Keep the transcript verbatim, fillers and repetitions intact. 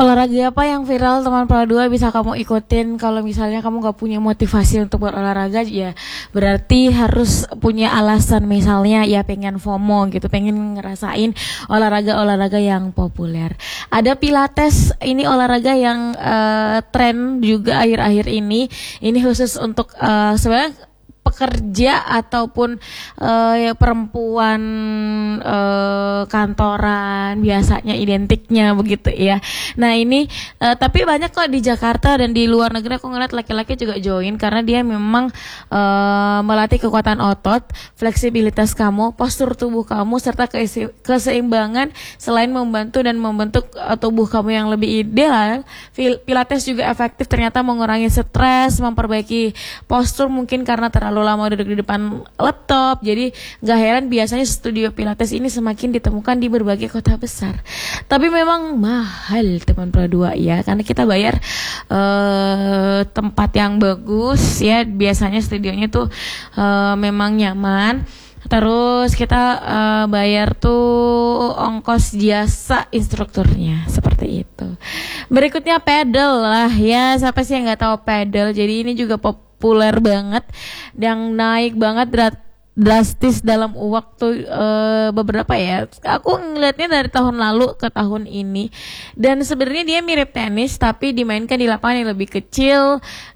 Olahraga apa yang viral teman Pala dua bisa kamu ikutin kalau misalnya kamu gak punya motivasi untuk berolahraga, ya berarti harus punya alasan, misalnya ya pengen FOMO gitu, pengen ngerasain olahraga-olahraga yang populer. Ada Pilates, ini olahraga yang uh, tren juga akhir-akhir ini. Ini khusus untuk uh, sebenarnya pekerja ataupun uh, ya perempuan uh, kantoran biasanya identiknya begitu ya. Nah ini uh, tapi banyak kok di Jakarta dan di luar negeri aku ngeliat laki-laki juga join karena dia memang uh, melatih kekuatan otot, fleksibilitas kamu, postur tubuh kamu serta keisi- keseimbangan. Selain membantu dan membentuk uh, tubuh kamu yang lebih ideal, Pilates juga efektif ternyata mengurangi stres, memperbaiki postur mungkin karena terlalu terlalu lama duduk di depan laptop. Jadi gak heran biasanya studio Pilates ini semakin ditemukan di berbagai kota besar. Tapi memang mahal teman Pala dua ya, karena kita bayar uh, tempat yang bagus ya. Biasanya studionya tuh uh, memang nyaman. Terus kita uh, bayar tuh ongkos jasa instrukturnya, seperti itu. Berikutnya pedal lah ya, siapa sih yang nggak tahu pedal? Jadi ini juga populer banget, yang naik banget drat- drastis dalam waktu uh, beberapa ya. Aku ngelihatnya dari tahun lalu ke tahun ini, dan sebenarnya dia mirip tenis tapi dimainkan di lapangan yang lebih kecil